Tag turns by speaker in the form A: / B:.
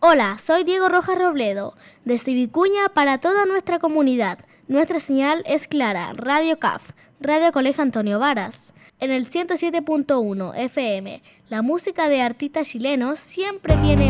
A: Hola, soy Diego Rojas Robledo, desde Vicuña para toda nuestra comunidad. Nuestra señal es clara, Radio CAF, Radio Colegio Antonio Varas. En el 107.1 FM, la música de artistas chilenos siempre tiene